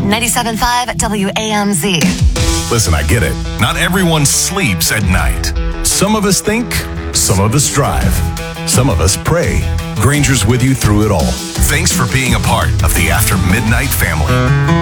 97.5 WAMZ. Listen, I get it. Not everyone sleeps at night. Some of us think, some of us drive, some of us pray. Granger's with you through it all. Thanks for being a part of the After Midnight family.